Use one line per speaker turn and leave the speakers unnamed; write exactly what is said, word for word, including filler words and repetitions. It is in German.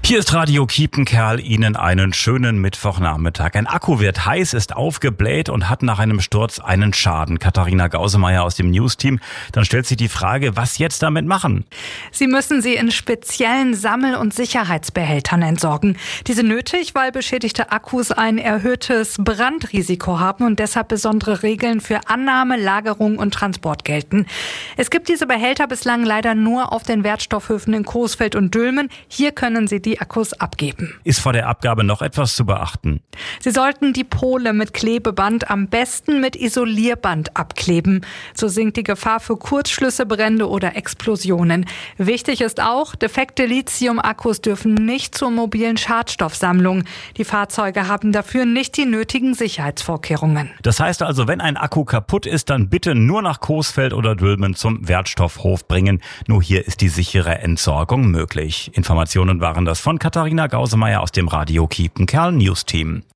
Hier ist Radio Kiepenkerl, Ihnen einen schönen Mittwochnachmittag. Ein Akku wird heiß, ist aufgebläht und hat nach einem Sturz einen Schaden. Katharina Gausemeyer aus dem News-Team. Dann stellt sich die Frage, was jetzt damit machen?
Sie müssen sie in speziellen Sammel- und Sicherheitsbehältern entsorgen. Diese nötig, weil beschädigte Akkus ein erhöhtes Brandrisiko haben und deshalb besondere Regeln für Annahme, Lagerung und Transport gelten. Es gibt diese Behälter bislang leider nur auf den Wertstoffhöfen in Coesfeld und Dülmen. Hier können Sie die Akkus abgeben.
Ist vor der Abgabe noch etwas zu beachten?
Sie sollten die Pole mit Klebeband, am besten mit Isolierband abkleben. So sinkt die Gefahr für Kurzschlüsse, Brände oder Explosionen. Wichtig ist auch, defekte Lithium-Akkus dürfen nicht zur mobilen Schadstoffsammlung. Die Fahrzeuge haben dafür nicht die nötigen Sicherheitsvorkehrungen.
Das heißt also, wenn ein Akku kaputt ist, dann bitte nur nach Coesfeld oder Dülmen zum Wertstoffhof bringen. Nur hier ist die sichere Entsorgung möglich. Informationen waren das von Katharina Gausemeyer aus dem Radio Kiepenkerl News Team.